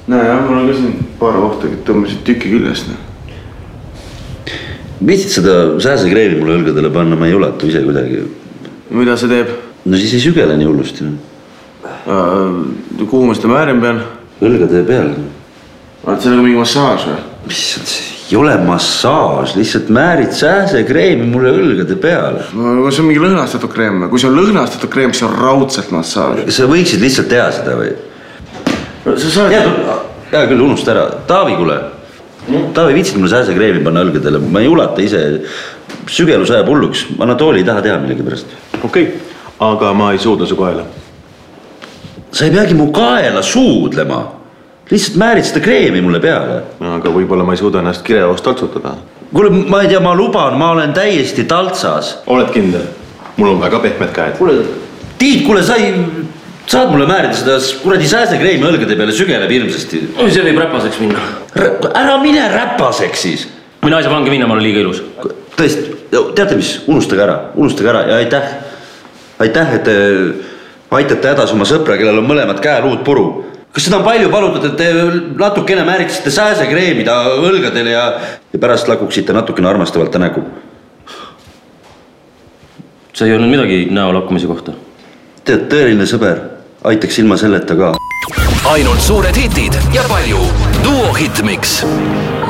Näe jah, mul on ka siin paar kohta, et tõmbasid tüki küljest. Viitsid seda sääsekreemi mulle õlgadele panna, ma ei ulatu ise kuidagi. Mida see teeb? No siis ei sügele nii hullusti. Kuhu ma seda määrin peal? Õlgade peal. Oled sellega mingi massaaž või? Mis ei ole massaaž, lihtsalt määrid sääsekreemi mulle õlgade peale. No see on mingi lõhnastatud kreem. Kui see on lõhnastatud kreem, siis on raudselt massaaž. Sa võiksid lihtsalt teha seda või? Sa saad... Hea küll, unusta ära. Taavi, kuule. Taavi, viitsid mulle sääsekreemi panna õlgadele. Ma ei ulata ise. Sügelus ajab hulluks. Anatooli ei taha teha millegi pärast. Okei, aga ma ei suudle su kaela. Sa ei peagi mu kaela suudlema. Lihtsalt määrid seda kreemi mulle peale. Aga võib-olla ma ei suuda ennast kireost taltsutada. Kuule, ma ei tea, ma luban, ma olen täiesti taltsas. Oled kindel? Mul on väga pehmed käed. Kuule, Tiit, kuule, saad mulle määrida seda kuradi sääsekreemi õlgade peale, sügeleb hirmsasti. See võib räpaseks minna. Ära mine räpaseks siis. Mina ei saa pange minna, ma olen liiga ilus. Tõesti, teate mis, unustage ära ja aitäh. Aitäh, et te aitate hädas oma sõpra, kellel on mõlemad käeluud puru. Kas seda on palju palutud, et te natukene määriksite sääsekreemi ta õlgadele ja pärast lakuksite natukene armastavalt ta nägu? See ei olnud midagi näo lakkumise kohta. Tead, tõeline sõber, aitaks ilma selleta ka. Ainult suured hitid ja palju Duo Hitmix.